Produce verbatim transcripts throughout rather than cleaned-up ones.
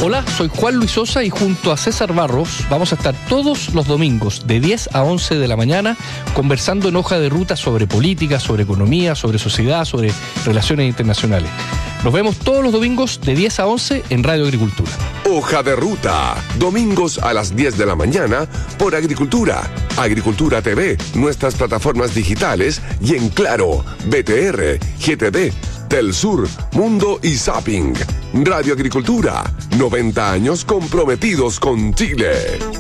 Hola, soy Juan Luis Sosa y junto a César Barros vamos a estar todos los domingos de diez a once de la mañana conversando en Hoja de Ruta sobre política, sobre economía, sobre sociedad, sobre relaciones internacionales. Nos vemos todos los domingos de diez a once en Radio Agricultura. Hoja de Ruta, domingos a las diez de la mañana por Agricultura, Agricultura T V, nuestras plataformas digitales y en Claro, B T R, G T V, Telsur, Mundo y Zapping. Radio Agricultura, noventa años comprometidos con Chile.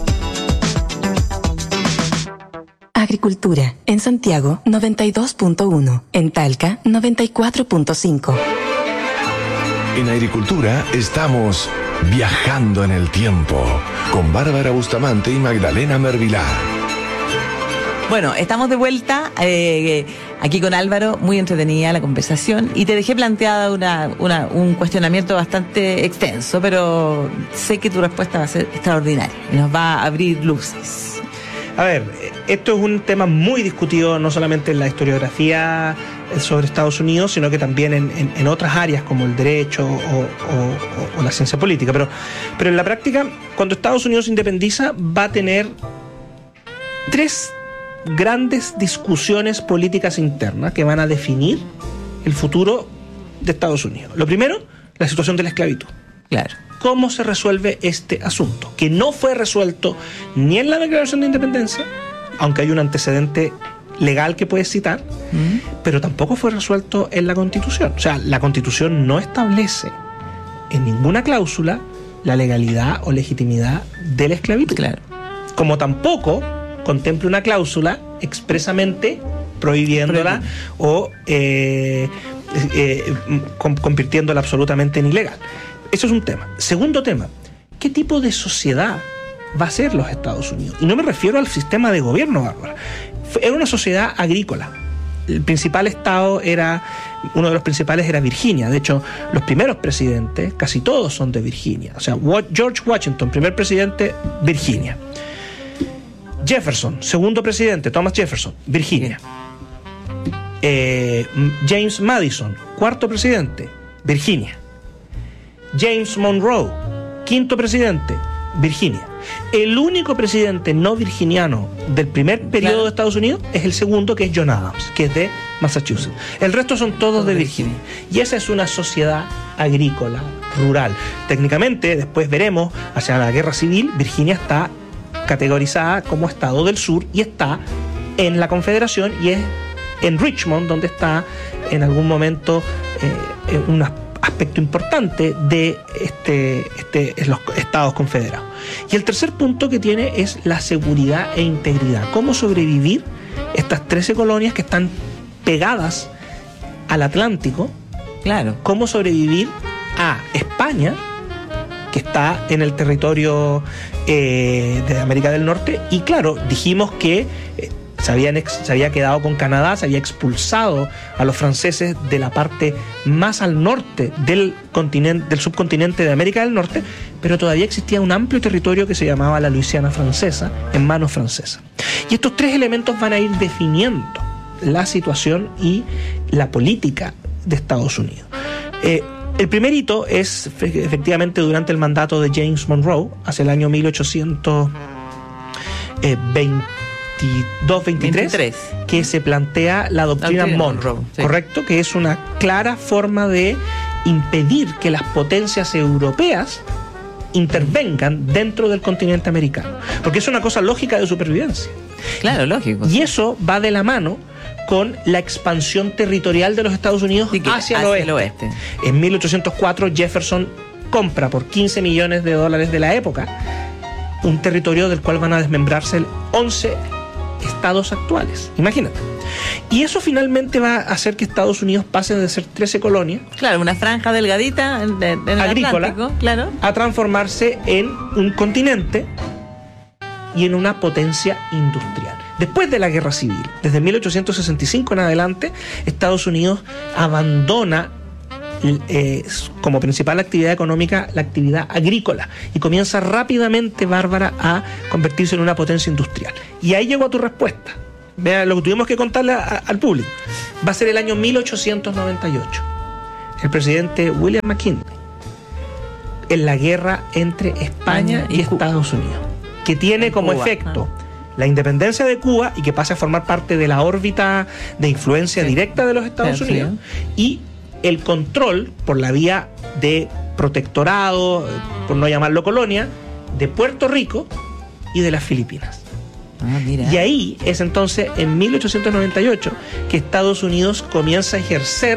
Agricultura, en Santiago noventa y dos punto uno, en Talca noventa y cuatro punto cinco. En Agricultura estamos viajando en el tiempo con Bárbara Bustamante y Magdalena Mervilá. Bueno, estamos de vuelta eh, aquí con Álvaro, muy entretenida la conversación y te dejé planteada una, una, un cuestionamiento bastante extenso, pero sé que tu respuesta va a ser extraordinaria y nos va a abrir luces. A ver, esto es un tema muy discutido no solamente en la historiografía sobre Estados Unidos, sino que también en, en, en otras áreas como el derecho o, o, o, o la ciencia política. Pero, pero en la práctica, cuando Estados Unidos se independiza, va a tener tres grandes discusiones políticas internas que van a definir el futuro de Estados Unidos. Lo primero, la situación de la esclavitud. Claro. ¿Cómo se resuelve este asunto? Que no fue resuelto ni en la Declaración de Independencia, aunque hay un antecedente legal que puedes citar, uh-huh. pero tampoco fue resuelto en la Constitución. O sea, la Constitución no establece en ninguna cláusula la legalidad o legitimidad de la esclavitud. Claro. Como tampoco contempla una cláusula expresamente prohibiéndola o eh, eh, con, convirtiéndola absolutamente en ilegal. Eso es un tema. Segundo tema, ¿qué tipo de sociedad va a ser los Estados Unidos? Y no me refiero al sistema de gobierno, Bárbara. Era una sociedad agrícola. El principal estado era, uno de los principales era Virginia. De hecho, los primeros presidentes, casi todos son de Virginia. O sea, George Washington, primer presidente, Virginia. Jefferson, segundo presidente, Thomas Jefferson, Virginia. Eh, James Madison, cuarto presidente, Virginia. James Monroe, quinto presidente, Virginia. El único presidente no virginiano del primer periodo claro. de Estados Unidos es el segundo, que es John Adams, que es de Massachusetts. El resto son todos de Virginia. Y esa es una sociedad agrícola, rural. Técnicamente, después veremos, hacia la guerra civil, Virginia está categorizada como estado del sur y está en la Confederación y es en Richmond donde está en algún momento eh, un aspecto importante de este, este, los estados confederados. Y el tercer punto que tiene es la seguridad e integridad. Cómo sobrevivir estas trece colonias que están pegadas al Atlántico. Claro. Cómo sobrevivir a España, que está en el territorio eh, de América del Norte. Y claro, dijimos que eh, se, habían ex, se había quedado con Canadá, se había expulsado a los franceses de la parte más al norte del continente, del subcontinente de América del Norte, pero todavía existía un amplio territorio que se llamaba la Luisiana francesa, en manos francesas. Y estos tres elementos van a ir definiendo la situación y la política de Estados Unidos. Eh, El primer hito es efectivamente durante el mandato de James Monroe, hacia el año mil ochocientos veintidós veintitrés, que se plantea la doctrina, doctrina Monroe, Monroe sí. correcto, que es una clara forma de impedir que las potencias europeas intervengan dentro del continente americano, porque es una cosa lógica de supervivencia. Claro, lógico. Y eso va de la mano con la expansión territorial de los Estados Unidos sí, hacia, hacia el, oeste. el oeste. En mil ochocientos cuatro Jefferson compra por quince millones de dólares de la época un territorio del cual van a desmembrarse once estados actuales. Imagínate. Y eso finalmente va a hacer que Estados Unidos pase de ser trece colonias. Claro, una franja delgadita en, en el agrícola, Atlántico, claro, a transformarse en un continente y en una potencia industrial. Después de la Guerra Civil, desde mil ochocientos sesenta y cinco en adelante, Estados Unidos abandona eh, como principal actividad económica la actividad agrícola y comienza rápidamente, Bárbara, a convertirse en una potencia industrial. Y ahí llegó a tu respuesta. Vea lo que tuvimos que contarle a, a, al público. Va a ser el año mil ochocientos noventa y ocho. El presidente William McKinley en la guerra entre España y, y Estados Unidos, que tiene como Cuba, efecto ah. la independencia de Cuba y que pase a formar parte de la órbita de influencia sí. directa de los Estados sí, Unidos sí. y el control por la vía de protectorado, por no llamarlo colonia, de Puerto Rico y de las Filipinas. Ah, mira. Y ahí es entonces en mil ochocientos noventa y ocho que Estados Unidos comienza a ejercer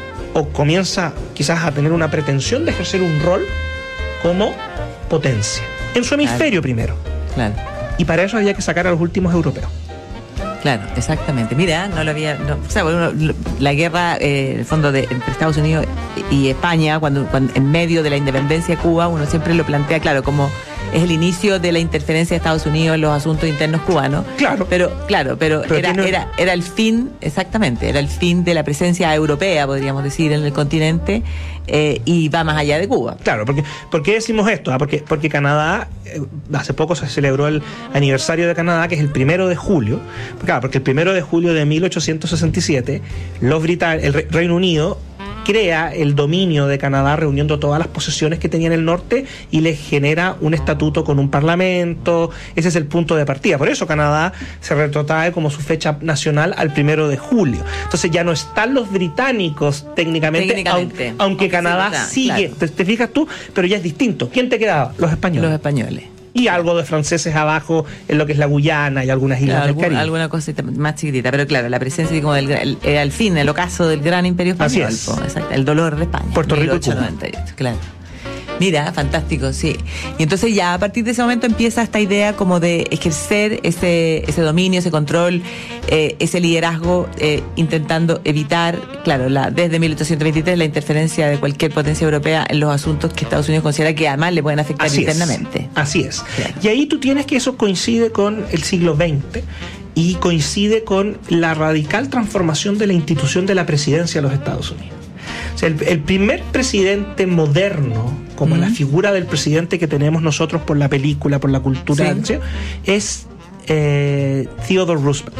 o comienza quizás a tener una pretensión de ejercer un rol como potencia en su hemisferio claro. primero. Claro. Y para eso había que sacar a los últimos europeos. Claro, exactamente. Mira, no lo había... No, o sea, bueno, la guerra, eh, en el fondo, de, entre Estados Unidos y España, cuando, cuando en medio de la independencia de Cuba, uno siempre lo plantea, claro, como es el inicio de la interferencia de Estados Unidos en los asuntos internos cubanos. Claro. Pero, claro, pero, pero era, tiene... era, era el fin, exactamente, era el fin de la presencia europea, podríamos decir, en el continente, eh, y va más allá de Cuba. Claro, porque ¿por qué decimos esto? Ah, porque, porque Canadá, eh, hace poco se celebró el aniversario de Canadá, que es el primero de julio. Claro, porque el primero de julio de mil ochocientos sesenta y siete, los Britan- el Re- Reino Unido crea el dominio de Canadá reuniendo todas las posesiones que tenía en el norte y les genera un estatuto con un parlamento. Ese es el punto de partida. Por eso Canadá se retrotrae como su fecha nacional al primero de julio. Entonces ya no están los británicos técnicamente, técnicamente aunque, aunque Canadá sí, está, sigue, claro. te, te fijas tú, pero ya es distinto. ¿Quién te quedaba? Los españoles. Los españoles. Y algo de franceses abajo en lo que es la Guyana y algunas islas claro, del Caribe. Alguna cosita más chiquitita, pero claro, la presencia como del el, el, al fin, el ocaso del gran imperio español. Así es. Po, exacto, el dolor de España. Puerto Rico y Cuba. Claro. Mira, fantástico, sí. Y entonces ya a partir de ese momento empieza esta idea como de ejercer ese, ese dominio, ese control, eh, ese liderazgo, eh, intentando evitar, claro, la, desde mil ochocientos veintitrés la interferencia de cualquier potencia europea en los asuntos que Estados Unidos considera que además le pueden afectar así internamente. Es, así es. Claro. Y ahí tú tienes que eso coincide con el siglo veinte y coincide con la radical transformación de la institución de la presidencia de los Estados Unidos. O sea, el, el primer presidente moderno, como mm. la figura del presidente que tenemos nosotros por la película, por la cultura, sí. es eh, Theodore Roosevelt.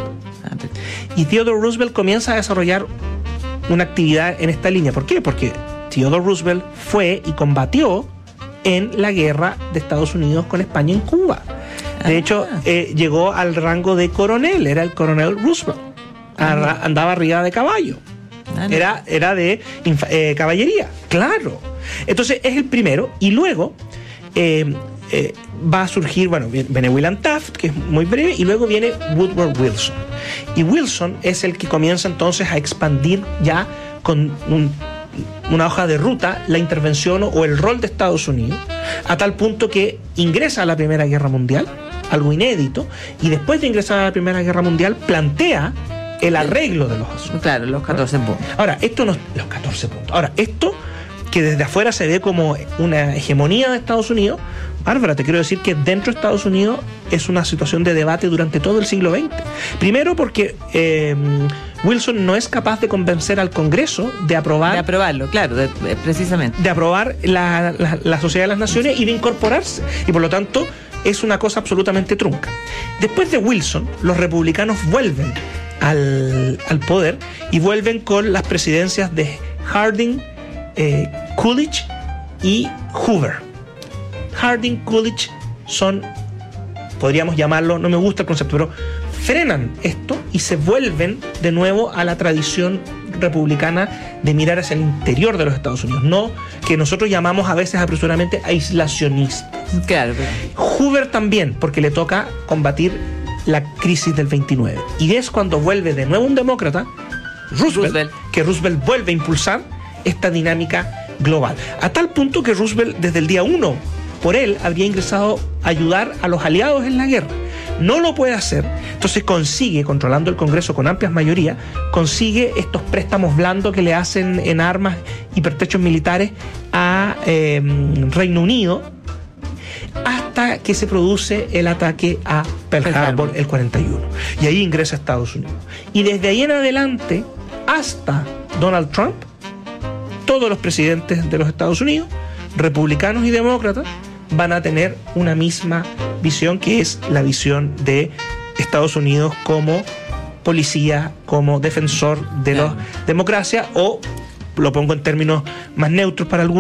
Y Theodore Roosevelt comienza a desarrollar una actividad en esta línea. ¿Por qué? Porque Theodore Roosevelt fue y combatió en la guerra de Estados Unidos con España en Cuba. De ah. hecho, eh, llegó al rango de coronel, era el coronel Roosevelt. Ah. Andaba arriba de caballo. Ah, no. Era, era de eh, caballería, claro. Entonces es el primero. Y luego eh, eh, va a surgir, bueno, viene William Taft, que es muy breve, y luego viene Woodrow Wilson. Y Wilson es el que comienza entonces a expandir ya con un, una hoja de ruta la intervención o el rol de Estados Unidos, a tal punto que ingresa a la Primera Guerra Mundial, algo inédito, y después de ingresar a la Primera Guerra Mundial plantea el arreglo de los asuntos. Claro, los catorce puntos. Ahora, esto no... Los catorce puntos. Ahora, esto que desde afuera se ve como una hegemonía de Estados Unidos, Bárbara, te quiero decir que dentro de Estados Unidos es una situación de debate durante todo el siglo veinte. Primero porque eh, Wilson no es capaz de convencer al Congreso de aprobar... De aprobarlo, claro, de, de, precisamente. De aprobar la, la, la Sociedad de las Naciones y de incorporarse. Y por lo tanto es una cosa absolutamente trunca. Después de Wilson, los republicanos vuelven Al, al poder y vuelven con las presidencias de Harding, eh, Coolidge y Hoover. Harding, Coolidge son, podríamos llamarlo, no me gusta el concepto, pero frenan esto y se vuelven de nuevo a la tradición republicana de mirar hacia el interior de los Estados Unidos, no que nosotros llamamos a veces apresuradamente aislacionistas. Claro, claro. Hoover también, porque le toca combatir la crisis del veintinueve. Y es cuando vuelve de nuevo un demócrata, Roosevelt, Roosevelt, que Roosevelt vuelve a impulsar esta dinámica global. A tal punto que Roosevelt, desde el día uno, por él, habría ingresado a ayudar a los aliados en la guerra. No lo puede hacer, entonces consigue, controlando el Congreso con amplias mayorías, consigue estos préstamos blandos que le hacen en armas y pertrechos militares a eh, Reino Unido, hasta que se produce el ataque a Pearl Harbor el cuarenta y uno. Y ahí ingresa a Estados Unidos. Y desde ahí en adelante, hasta Donald Trump, todos los presidentes de los Estados Unidos, republicanos y demócratas, van a tener una misma visión, que es la visión de Estados Unidos como policía, como defensor de la democracia, o lo pongo en términos más neutros para algunos,